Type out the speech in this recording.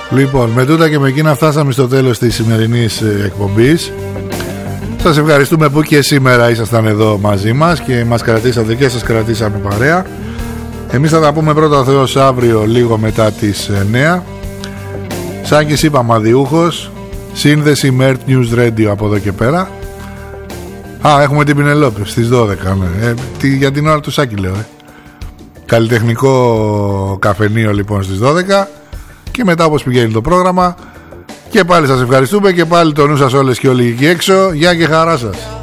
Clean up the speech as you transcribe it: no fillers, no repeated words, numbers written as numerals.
Λοιπόν, με τούτα και με εκείνα φτάσαμε στο τέλος της σημερινής εκπομπής. Σας ευχαριστούμε που και σήμερα ήσασταν εδώ μαζί μας και μας κρατήσατε και σας κρατήσαμε παρέα. Εμείς θα τα πούμε πρώτα ο Θεός αύριο λίγο μετά τις 9. Σάκης είπαμε αδιούχος. Σύνδεση με Earth News Radio από εδώ και πέρα. Έχουμε την Πινελόπη στις 12, ναι. Για την ώρα του Σάκη λέω. Καλλιτεχνικό καφενείο λοιπόν στις 12. Και μετά όπως πηγαίνει το πρόγραμμα. Και πάλι σας ευχαριστούμε και πάλι το νου σας όλες και όλοι εκεί έξω. Γεια και χαρά σας.